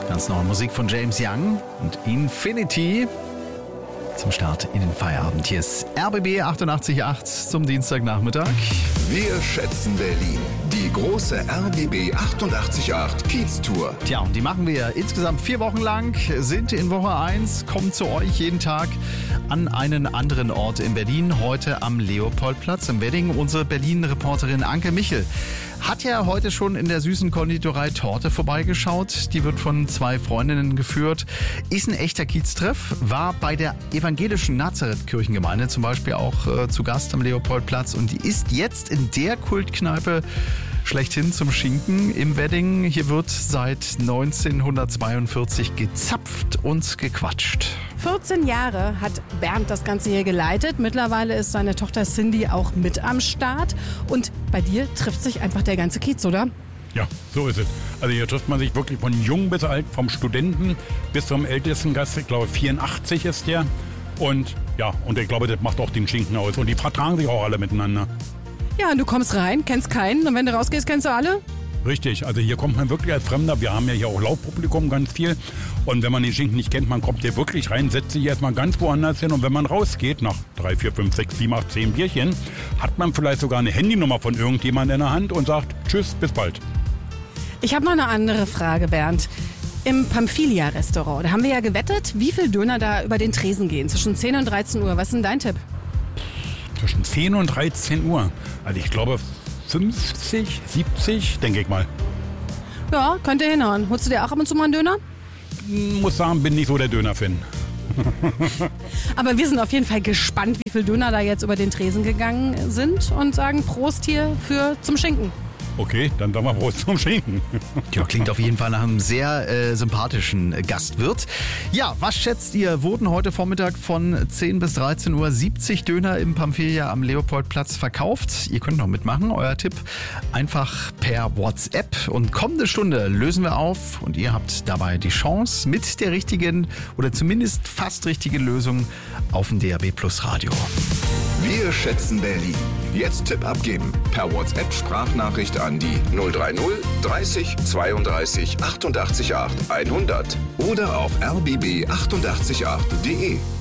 Ganz neue Musik von James Young und Infinity zum Start in den Feierabend. Hier ist RBB 88.8 zum Dienstagnachmittag. Wir schätzen Berlin. Die große RBB 88.8 Kiez-Tour. Tja, und die machen wir insgesamt 4 Wochen lang, sind in Woche 1, kommen zu euch jeden Tag an einen anderen Ort in Berlin. Heute am Leopoldplatz im Wedding. Unsere Berlin-Reporterin Anke Michel hat ja heute schon in der süßen Konditorei Torte vorbeigeschaut. Die wird von 2 Freundinnen geführt. Ist ein echter Kieztreff. War bei der evangelischen Nazareth-Kirchengemeinde zum Beispiel auch zu Gast am Leopoldplatz. Und die ist jetzt in der Kultkneipe schlechthin zum Schinken im Wedding. Hier wird seit 1942 gezapft und gequatscht. 14 Jahre hat Bernd das Ganze hier geleitet. Mittlerweile ist seine Tochter Cindy auch mit am Start. Und bei dir trifft sich einfach der ganze Kiez, oder? Ja, so ist es. Also hier trifft man sich wirklich von jung bis alt, vom Studenten bis zum ältesten Gast. Ich glaube 84 ist der. Und ja, und ich glaube, das macht auch den Schinken aus. Und die vertragen sich auch alle miteinander. Ja, und du kommst rein, kennst keinen. Und wenn du rausgehst, kennst du alle? Richtig, also hier kommt man wirklich als Fremder. Wir haben ja hier auch Laufpublikum ganz viel. Und wenn man den Schinken nicht kennt, man kommt hier wirklich rein, setzt sich erstmal ganz woanders hin. Und wenn man rausgeht, nach 3, 4, 5, 6, 7, 8, 10 Bierchen, hat man vielleicht sogar eine Handynummer von irgendjemandem in der Hand und sagt, tschüss, bis bald. Ich habe noch eine andere Frage, Bernd. Im Pamphilia-Restaurant, da haben wir ja gewettet, wie viel Döner da über den Tresen gehen. Zwischen 10 und 13 Uhr. Was ist denn dein Tipp? Zwischen 10 und 13 Uhr. Also ich glaube 50, 70, denke ich mal. Ja, könnte hinhauen. Holst du dir auch ab und zu mal einen Döner? Muss sagen, bin nicht so der Döner-Fan. Aber wir sind auf jeden Fall gespannt, wie viel Döner da jetzt über den Tresen gegangen sind und sagen Prost hier zum Schinken. Okay, dann sagen wir Prost zum Schinken. Ja, klingt auf jeden Fall nach einem sehr sympathischen Gastwirt. Ja, was schätzt ihr? Wurden heute Vormittag von 10 bis 13 Uhr 70 Döner im Pamphilia am Leopoldplatz verkauft? Ihr könnt noch mitmachen. Euer Tipp einfach per WhatsApp. Und kommende Stunde lösen wir auf und ihr habt dabei die Chance mit der richtigen oder zumindest fast richtigen Lösung auf dem DAB Plus Radio. Wir schätzen Berlin. Jetzt Tipp abgeben. Per WhatsApp Sprachnachricht an die 030 30 32 88 8 100 oder auf rbb888.de.